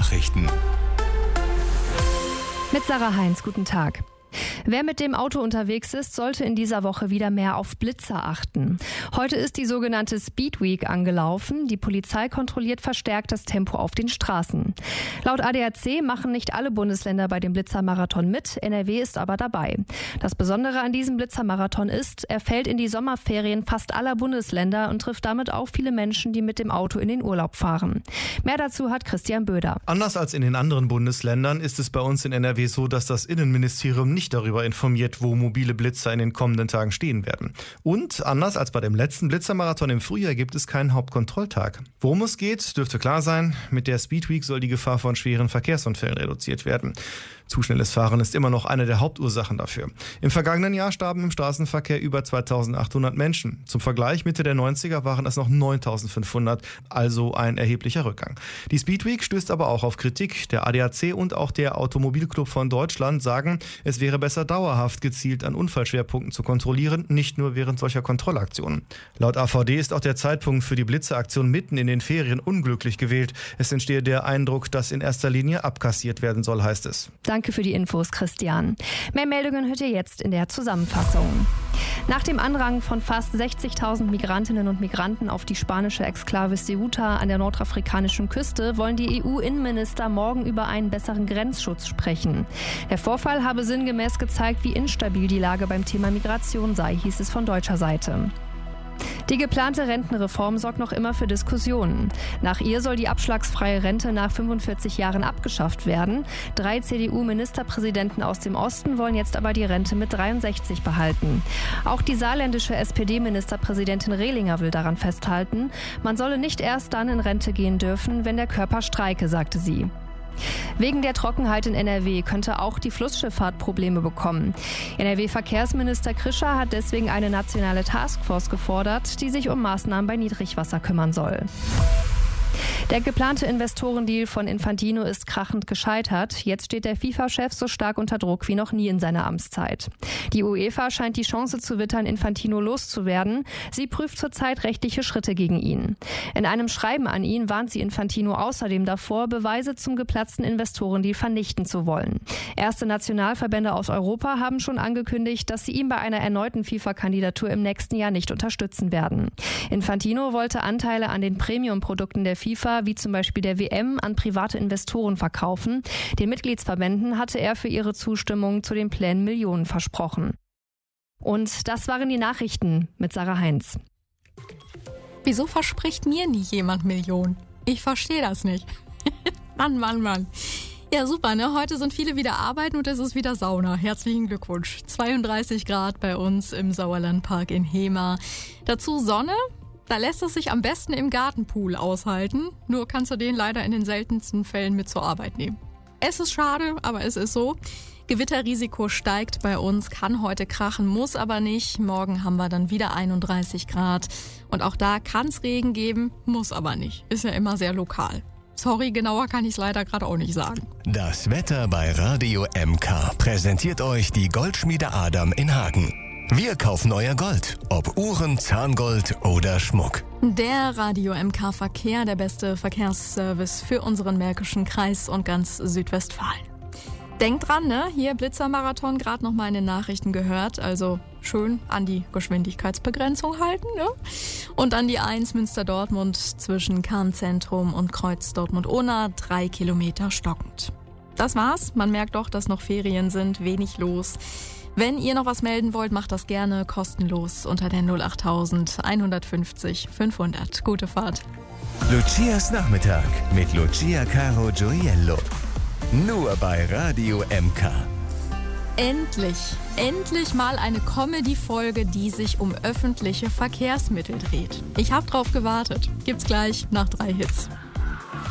Nachrichten. Mit Sarah Heinz, guten Tag. Wer mit dem Auto unterwegs ist, sollte in dieser Woche wieder mehr auf Blitzer achten. Heute ist die sogenannte Speed Week angelaufen. Die Polizei kontrolliert verstärkt das Tempo auf den Straßen. Laut ADAC machen nicht alle Bundesländer bei dem Blitzermarathon mit. NRW ist aber dabei. Das Besondere an diesem Blitzermarathon ist, er fällt in die Sommerferien fast aller Bundesländer und trifft damit auch viele Menschen, die mit dem Auto in den Urlaub fahren. Mehr dazu hat Christian Böder. Anders als in den anderen Bundesländern ist es bei uns in NRW so, dass das Innenministerium nicht darüber informiert, wo mobile Blitzer in den kommenden Tagen stehen werden. Und anders als bei dem letzten Blitzermarathon im Frühjahr gibt es keinen Hauptkontrolltag. Worum es geht, dürfte klar sein. Mit der Speed Week soll die Gefahr von schweren Verkehrsunfällen reduziert werden. Zu schnelles Fahren ist immer noch eine der Hauptursachen dafür. Im vergangenen Jahr starben im Straßenverkehr über 2.800 Menschen. Zum Vergleich, Mitte der 90er waren es noch 9.500, also ein erheblicher Rückgang. Die Speed Week stößt aber auch auf Kritik. Der ADAC und auch der Automobilclub von Deutschland sagen, es wäre besser dauerhaft gezielt an Unfallschwerpunkten zu kontrollieren, nicht nur während solcher Kontrollaktionen. Laut AVD ist auch der Zeitpunkt für die Blitzeraktion mitten in den Ferien unglücklich gewählt. Es entstehe der Eindruck, dass in erster Linie abkassiert werden soll, heißt es. Danke für die Infos, Christian. Mehr Meldungen hört ihr jetzt in der Zusammenfassung. Nach dem Anrang von fast 60.000 Migrantinnen und Migranten auf die spanische Exklave Ceuta an der nordafrikanischen Küste wollen die EU-Innenminister morgen über einen besseren Grenzschutz sprechen. Der Vorfall habe sinngemäß gezeigt, wie instabil die Lage beim Thema Migration sei, hieß es von deutscher Seite. Die geplante Rentenreform sorgt noch immer für Diskussionen. Nach ihr soll die abschlagsfreie Rente nach 45 Jahren abgeschafft werden. 3 CDU-Ministerpräsidenten aus dem Osten wollen jetzt aber die Rente mit 63 behalten. Auch die saarländische SPD-Ministerpräsidentin Rehlinger will daran festhalten. Man solle nicht erst dann in Rente gehen dürfen, wenn der Körper streike, sagte sie. Wegen der Trockenheit in NRW könnte auch die Flussschifffahrt Probleme bekommen. NRW-Verkehrsminister Krischer hat deswegen eine nationale Taskforce gefordert, die sich um Maßnahmen bei Niedrigwasser kümmern soll. Der geplante Investorendeal von Infantino ist krachend gescheitert. Jetzt steht der FIFA-Chef so stark unter Druck wie noch nie in seiner Amtszeit. Die UEFA scheint die Chance zu wittern, Infantino loszuwerden. Sie prüft zurzeit rechtliche Schritte gegen ihn. In einem Schreiben an ihn warnt sie Infantino außerdem davor, Beweise zum geplatzten Investorendeal vernichten zu wollen. Erste Nationalverbände aus Europa haben schon angekündigt, dass sie ihn bei einer erneuten FIFA-Kandidatur im nächsten Jahr nicht unterstützen werden. Infantino wollte Anteile an den Premium-Produkten der FIFA, wie zum Beispiel der WM, an private Investoren verkaufen. Den Mitgliedsverbänden hatte er für ihre Zustimmung zu den Plänen Millionen versprochen. Und das waren die Nachrichten mit Sarah Heinz. Wieso verspricht mir nie jemand Millionen? Ich verstehe das nicht. Mann. Ja, super, ne? Heute sind viele wieder arbeiten und es ist wieder Sauna. Herzlichen Glückwunsch. 32 Grad bei uns im Sauerlandpark in Hemer. Dazu Sonne. Da lässt es sich am besten im Gartenpool aushalten. Nur kannst du den leider in den seltensten Fällen mit zur Arbeit nehmen. Es ist schade, aber es ist so. Gewitterrisiko steigt bei uns, kann heute krachen, muss aber nicht. Morgen haben wir dann wieder 31 Grad. Und auch da kann es Regen geben, muss aber nicht. Ist ja immer sehr lokal. Sorry, genauer kann ich es leider gerade auch nicht sagen. Das Wetter bei Radio MK präsentiert euch die Goldschmiede Adam in Hagen. Wir kaufen euer Gold, ob Uhren, Zahngold oder Schmuck. Der Radio MK Verkehr, der beste Verkehrsservice für unseren Märkischen Kreis und ganz Südwestfalen. Denkt dran, ne? Hier Blitzermarathon, gerade noch mal in den Nachrichten gehört. Also schön an die Geschwindigkeitsbegrenzung halten, ne? Und an die 1 Münster-Dortmund zwischen Kernzentrum und Kreuz Dortmund-Ohna 3 Kilometer stockend. Das war's. Man merkt doch, dass noch Ferien sind, wenig los. Wenn ihr noch was melden wollt, macht das gerne kostenlos unter der 08000 150 500. Gute Fahrt. Lucias Nachmittag mit Lucia Caro Gioiello. Nur bei Radio MK. Endlich mal eine Comedy-Folge, die sich um öffentliche Verkehrsmittel dreht. Ich habe drauf gewartet. Gibt's gleich nach 3 Hits.